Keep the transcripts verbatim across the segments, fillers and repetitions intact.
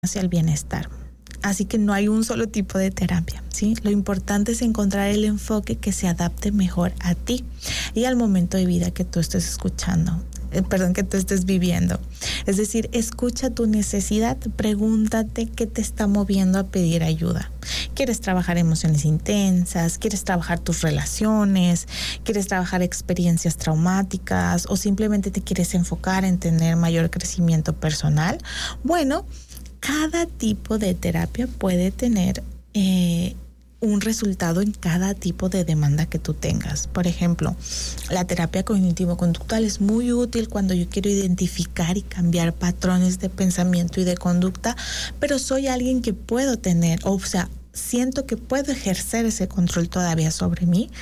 hacia el bienestar. Así que no hay un solo tipo de terapia, ¿sí? Lo importante es encontrar el enfoque que se adapte mejor a ti y al momento de vida que tú estés escuchando, eh, perdón, que tú estés viviendo. Es decir, escucha tu necesidad, pregúntate qué te está moviendo a pedir ayuda. ¿Quieres trabajar emociones intensas? ¿Quieres trabajar tus relaciones? ¿Quieres trabajar experiencias traumáticas? ¿O simplemente te quieres enfocar en tener mayor crecimiento personal? Bueno, cada tipo de terapia puede tener eh, un resultado en cada tipo de demanda que tú tengas. Por ejemplo, la terapia cognitivo-conductual es muy útil cuando yo quiero identificar y cambiar patrones de pensamiento y de conducta, pero soy alguien que puedo tener, o sea, siento que puedo ejercer ese control todavía sobre mí,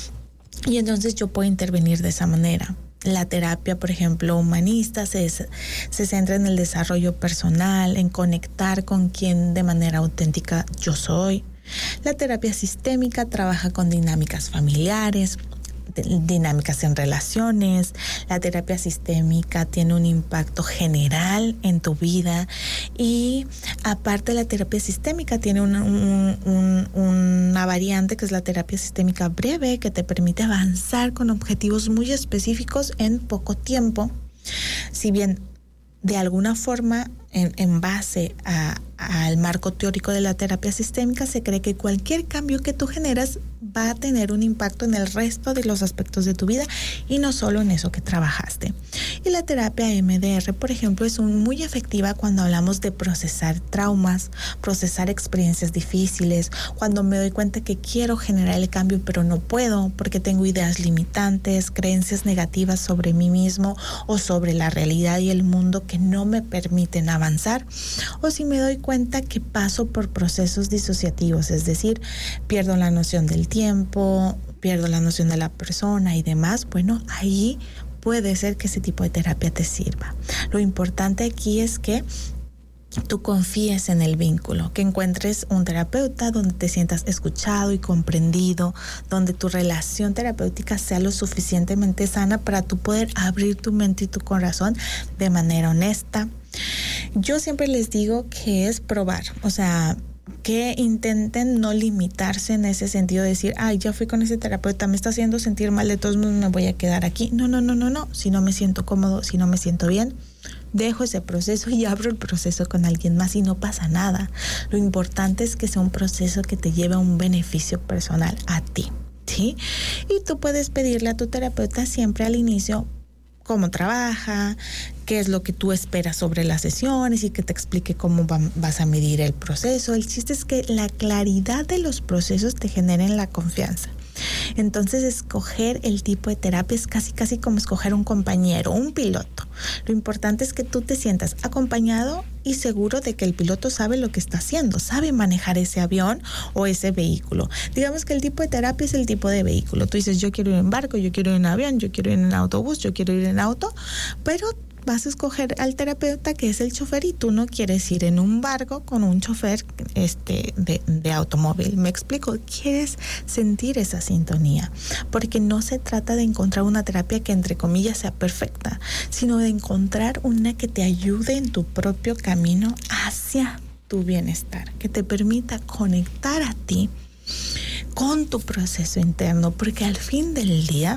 y entonces yo puedo intervenir de esa manera. La terapia, por ejemplo, humanista se, se centra en el desarrollo personal, en conectar con quien de manera auténtica yo soy. La terapia sistémica trabaja con dinámicas familiares, dinámicas en relaciones. La terapia sistémica tiene un impacto general en tu vida, y aparte la terapia sistémica tiene una, un, un, una variante que es la terapia sistémica breve, que te permite avanzar con objetivos muy específicos en poco tiempo. Si bien de alguna forma, en, en base a, al marco teórico de la terapia sistémica, se cree que cualquier cambio que tú generas va a tener un impacto en el resto de los aspectos de tu vida y no solo en eso que trabajaste. Y la terapia M D R, por ejemplo, es un, muy efectiva cuando hablamos de procesar traumas, procesar experiencias difíciles, cuando me doy cuenta que quiero generar el cambio pero no puedo porque tengo ideas limitantes, creencias negativas sobre mí mismo o sobre la realidad y el mundo que no me permiten avanzar, o si me doy cuenta que paso por procesos disociativos, es decir, pierdo la noción del tiempo, pierdo la noción de la persona y demás. Bueno, ahí puede ser que ese tipo de terapia te sirva. Lo importante aquí es que tú confíes en el vínculo, que encuentres un terapeuta donde te sientas escuchado y comprendido, donde tu relación terapéutica sea lo suficientemente sana para tú poder abrir tu mente y tu corazón de manera honesta. Yo siempre les digo que es probar, o sea, que intenten no limitarse en ese sentido de decir, ay, ya fui con ese terapeuta, me está haciendo sentir mal, de todos modos me voy a quedar aquí. No, no, no, no, no. Si no me siento cómodo, si no me siento bien, dejo ese proceso y abro el proceso con alguien más y no pasa nada. Lo importante es que sea un proceso que te lleve a un beneficio personal a ti, ¿sí? Y tú puedes pedirle a tu terapeuta siempre al inicio cómo trabaja, qué es lo que tú esperas sobre las sesiones y que te explique cómo va, vas a medir el proceso. El chiste es que la claridad de los procesos te generen la confianza. Entonces, escoger el tipo de terapia es casi casi como escoger un compañero, un piloto. Lo importante es que tú te sientas acompañado y seguro de que el piloto sabe lo que está haciendo, sabe manejar ese avión o ese vehículo. Digamos que el tipo de terapia es el tipo de vehículo. Tú dices, yo quiero ir en barco, yo quiero ir en avión, yo quiero ir en autobús, yo quiero ir en auto, pero vas a escoger al terapeuta que es el chofer y tú no quieres ir en un barco con un chofer este, de, de automóvil. ¿Me explico? Quieres sentir esa sintonía, porque no se trata de encontrar una terapia que entre comillas sea perfecta, sino de encontrar una que te ayude en tu propio camino hacia tu bienestar, que te permita conectar a ti con tu proceso interno, porque al fin del día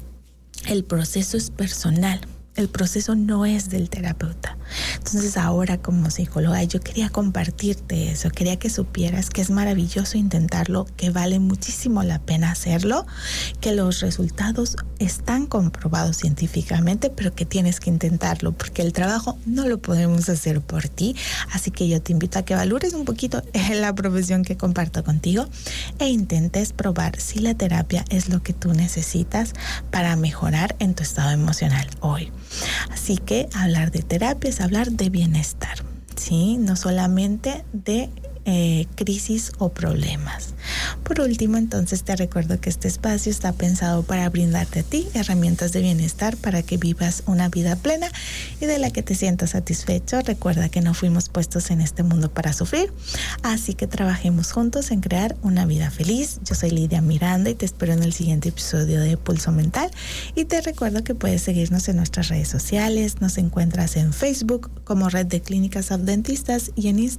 el proceso es personal. El proceso no es del terapeuta. Entonces ahora, como psicóloga, yo quería compartirte eso, quería que supieras que es maravilloso intentarlo, que vale muchísimo la pena hacerlo, que los resultados están comprobados científicamente, pero que tienes que intentarlo, porque el trabajo no lo podemos hacer por ti. Así que yo te invito a que valores un poquito la profesión que comparto contigo e intentes probar si la terapia es lo que tú necesitas para mejorar en tu estado emocional hoy. Así que hablar de terapia es hablar de bienestar, ¿sí? No solamente de eh, crisis o problemas. por último, entonces te recuerdo que este espacio está pensado para brindarte a ti herramientas de bienestar para que vivas una vida plena y de la que te sientas satisfecho. Recuerda que no fuimos puestos en este mundo para sufrir, así que trabajemos juntos en crear una vida feliz. Yo soy Lidia Miranda y te espero en el siguiente episodio de Pulso Mental, y te recuerdo que puedes seguirnos en nuestras redes sociales. Nos encuentras en Facebook como Red de Clínicas Adventistas y en Instagram